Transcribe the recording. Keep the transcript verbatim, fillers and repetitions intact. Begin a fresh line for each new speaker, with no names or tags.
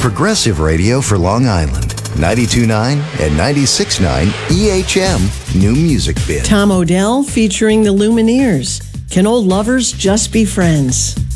Progressive radio for Long Island. ninety-two point nine and ninety-six point nine E H M New Music Bin.
Tom Odell featuring the Lumineers. Can old lovers just be friends?